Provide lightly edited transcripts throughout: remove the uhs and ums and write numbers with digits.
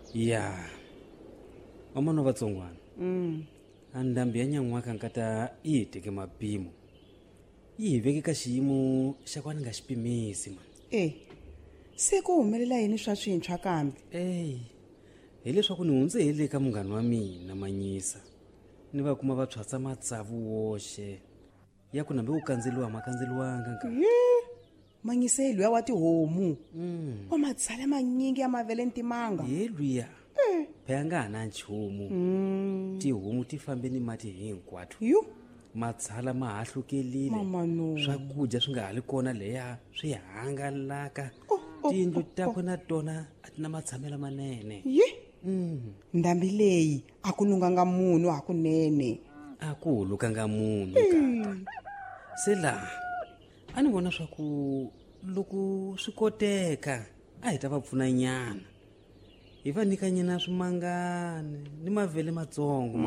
ya omano vatsongwana andambi ya nyan'waka nkata yi hi teke mapimo yi hi veke ka xiyimo xa ku va ni nga xi pimisi mani se ku humelela yini swa swintshwa kambe hileswaku ni hundze hi le ka munghana wa mina Manyisa ni va kuma va tshwatsa matsavu woxe ya ku nambe u kandzeliwa ma kandzeliwanga Manyisa hi luya wa tihomu wa matsala manyingi ya mavele ntimanga hi luya phaya nga ha na nchumu tihomu ti fambe ni mati hinkwato matshala ma ha hlukelile swakudya swi nga ha li kona leya swi hangalaka tiyindlu takwe na tona a ti na matshamelo manene ndhambi leyi a ku lunganga munhu hakunene a ku hulukanga munhu kata se laha a ni vona swa ku loko swi koteka a hi ta va pfuna nyana hi va nyika nyina swimangani ni mavele matsongo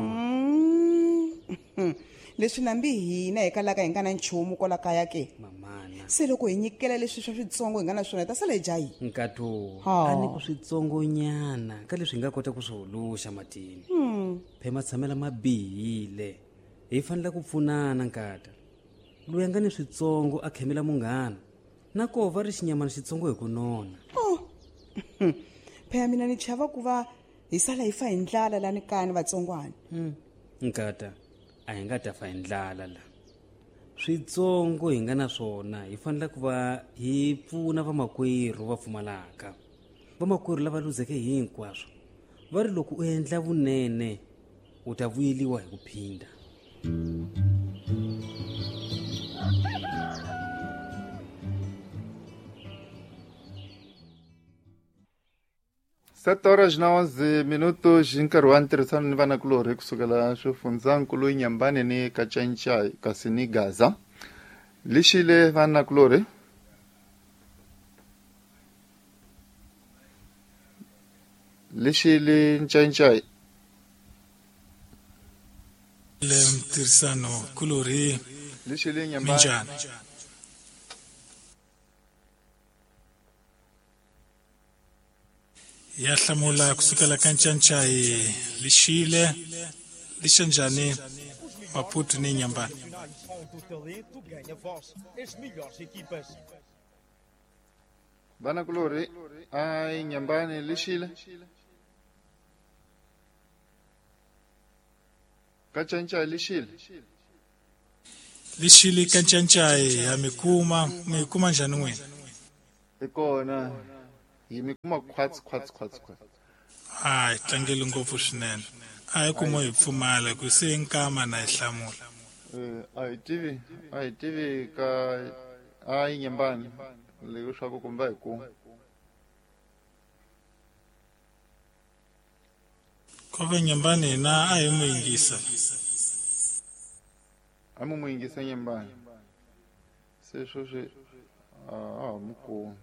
leswi nambi hina hi kalaka hi nga na nchumu kola kaya ke mamana se loko hi nyikela leswi swa switsongo hi nga na swona hi ta sala hi jayi nkato a ni ku switsongo nyana ka leswi hi nga kota ku swi huluxa matini phe matshamela ma bihile hi fanele ku pfunana nkata loyi a nga ni switsongo a khemela munghana na ko va ri xinyamana xitsongo hi ku nona phela mina ni chava ku va hi sala hi fa hi ndlala lani kani vatsongwana nkata a hi nga ta fa hi ndlala la switsongo hi nga na swona hi fanele ku va hi pfuna vamakwerhu va pfumalaka vamakwerhu lava luzeke hinkwaswo va ri loko u endla vunene u ta vuyeliwa hi ku phinda 7:11 nkarhi wa ntirhisano ni vanakulorhi kusukela swifundzankulu Nyambane ni Kachanchay kasi ni Gaza lixile vanakulorhi lixile Nchanchay le ntirhisano kulorhi lixile Nyambane ya hlamula kusukela ka Nchanchay lixile lixanjhani Maputo ni Nyambane vanakulorhi ai Nyambane lixile Kachanchay lixile ka Nchanchay ya mikuma njhani n'wina ikona hi mikuma khwatsi hayi tlangeli ngopfu swinene a hi kuma hi pfumala ku se nkama na hi hlamula a hi tivi ka ai Nyambane leyi swa ku kumba hi ku kova Nyambane na a hi mu yingisa a mu yingisa Nyambane se swo swi mukulu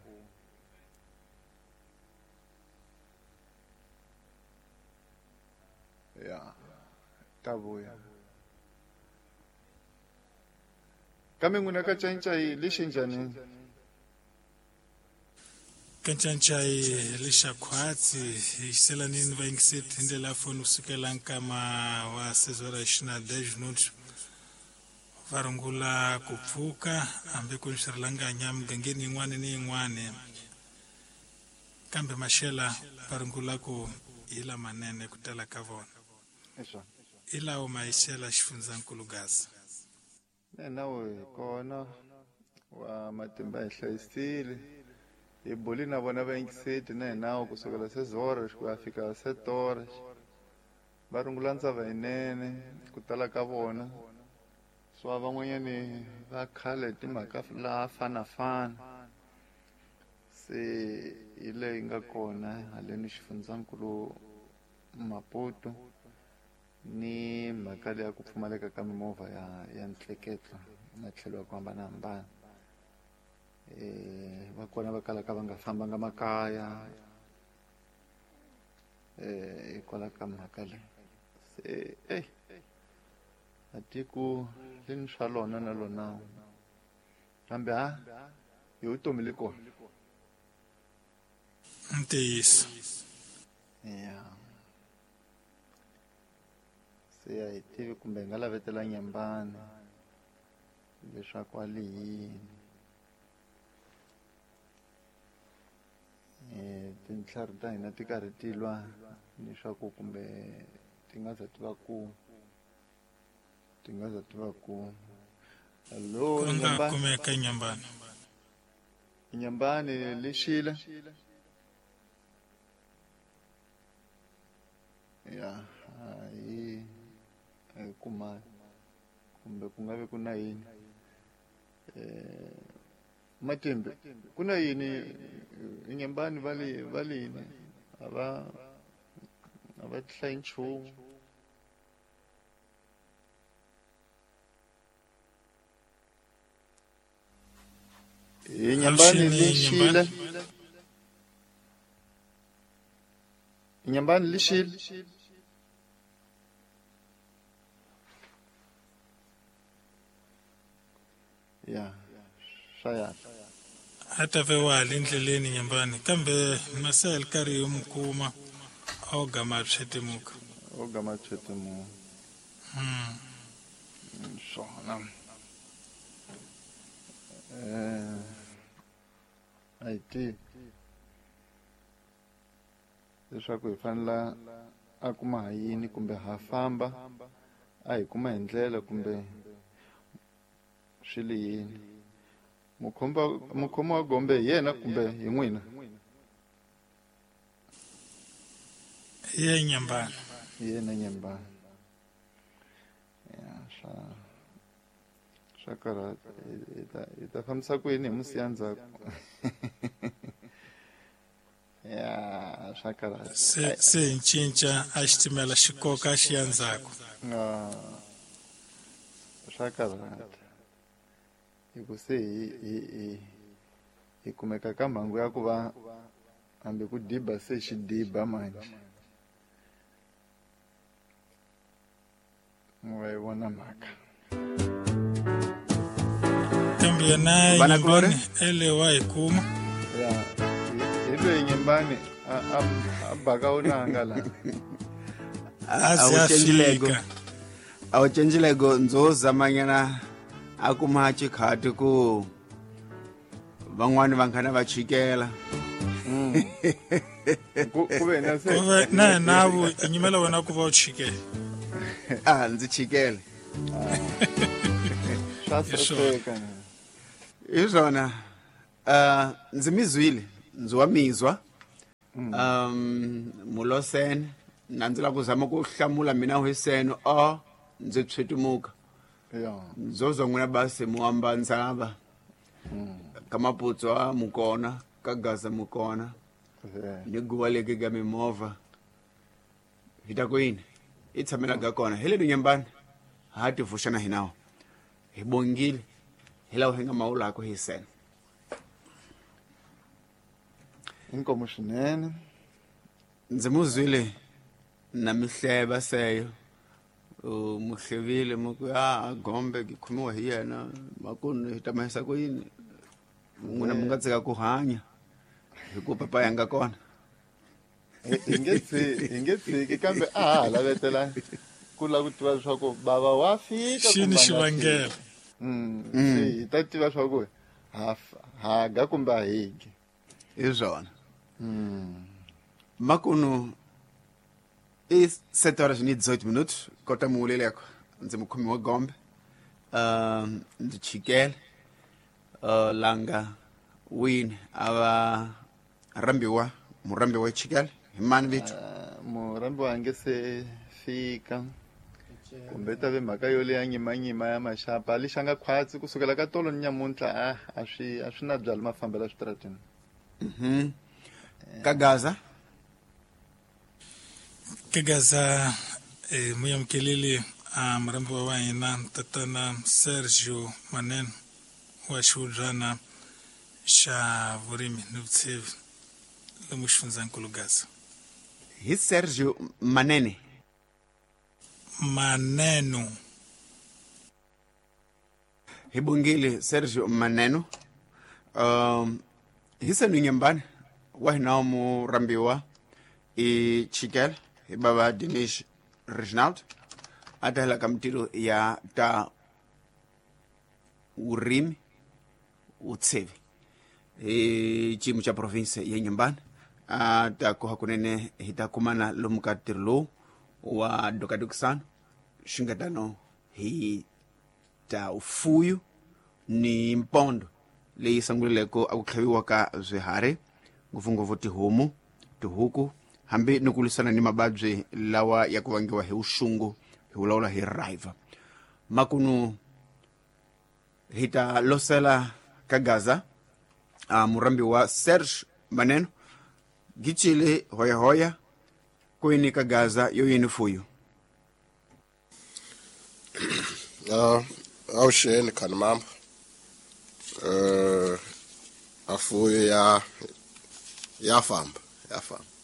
ya tavuya kambe n'wina ka Kachanchay lexi njhani ka Nchanchay lixa khwatsi hi xiselanini va yingiseti hi ndlela ya foni kusukela nkama wa sezora xinadej nut va rungula ku pfuka hambi ku xirhalanganya mugangeni yin'wana ni yin'wana kambe maxela va rungula ku hi la manene ku tala ka vona i lawo mahisela xifundzhankulu Gaza nawe kona wa matimba hi hlayisile hi boli na vona va yingiseti na hinawu kusukela sezora ku ya fika setora va rungula ntsava yinene ku tala ka vona swa van'wanyani va khale timhaka laha fanafana se hi leyi nga kona haleni xifundzhankulu Maputo ni mhaka leyi ya ku pfumaleka ka mimovha ya ntleketlo matlhelo ya ku hambanahambana va kona va kalaka va nga fambanga makaya hikwalaho ka mhaka leyi se atiku leni swa lona na lona kambe hi vutomi le kona ntiyiso ya se a hi tivi kumbe hi nga lavetela Nyembani leswaku ali yini. Tintlhari ta hina ti karhi ti lwa leswaku kumbe ti nga za ti va kuma. Hello ku nga kumeka Nyembani. Nyembani lixile ya hi kuma kumbe ku nga vi ku na yini Matimbe ku na yini Nyembani vali yini a va tihlayi nchumu. Nyembani lixile Nyembani lixile ya shaya a ta ve wa le ndleleni Nyembani kambe masel karhi hi mukuma a wu gama tshwetimuka. o gama tshwetimuka swona a hi tivi leswaku hi fanela a kuma ha yini kumbe ha famba a hi kuma hi ndlela kumbe swi li yini. Mukhomi wa Gombe hi yena kumbe hi n'wina? Ye Nyembani. Hi yena Nyembani. Ya swa karata hi ta fambisa ku yini hi musiya ndzhaku. Ya swa karata se hi cinca a xitimela xi koka xi ya ndzhaku. Swa karata hiku se hi kumeka ka mhangu ya ku va hambi ku diba se xi diba manje. Wa yi vona mhaka kambe yena Nyembani elewa hi kuma ya hi loyi Nyembani a baka unanga la a wu cenjilego ndzo zamanyana a kuma chikhati ku van'wani va nghana va chikela ku ve na se kuve na navu nyimela wena ku va u chikela ndzi chikele swa saseka hi swona ndzi mizwile ndzi wa mizwa mulosene na ndzi la ku zama ku hlamula mina hwiseno ndzi tshwetimuka ndzozwa n'wina basi muamba ndzava ka Maputswa mukona ka Gaza mukona ni guva leki ka mimovha hi ta ku yini i tshamelaga kona hi leni Nyembani ha ti vuxana hinawo hi bongile hi lawa hi nga mawulako hi sena. inkomo swinene ndzi muzwile na mihleva seyo muhlevile muku Gombe ki khomiwa hi yena makunu hi ta mahisa ku yini n'wina mi nga tsika ku hanya hi ku papa yanga kona hi nge tshiki kambe a ha lavetela ku la ku tiva leswaku bava wa fika xini xivangelo hi ta tiva leswaku ha ga kumbe a higi hi swona makunu i 7 horas ni 18 minutos kota muuleleko ndzi mukhomi wa Gombe ndzi chikele langa wini ava rambiwa murambi wa chikele hi mani vitu murambi wa nge se fika kumbe ta ve mhaka yo leya nyimanyima ya maxapa lexi a nga khwatsi kusukela ka tolo ni nyamuntlha a swi na byali mafambela switaratini ka Gaza Gaza muyamukeleli a murambi wa hina tatana Sergio Maneno wa xihubyana xa vurimi ni vutsevi lomu xifundzankulu Gaza. hi Sergio Maneno hi bongile Sergio Maneno hi senu Nyembani wa hina murambiwa i Chikel hi baba Dinesh Reginald a ta hela ka mintirho ya ta urimi utsevi hi xiyimo xa province ya Nyembani a ta koha kunene hi ta kumana lomu ka ntirho lowu wa dokadokisano swi nga tano hi ta ufuyu ni mpondo leyi sanguleleko a ku tlhaviwa ka swiharhi ngopfungopfu tihomu tihuku hambi ni ku lwisana ni mababyi lawa ya ku vangiwa hi uxungu hi vulavula hi raiva makunu hi ta losela ka Gaza murambi wa Serge Maneno gicile hoya kwini ka Gaza yo yini fuyu Avuxeni khani mama afuyo ya famba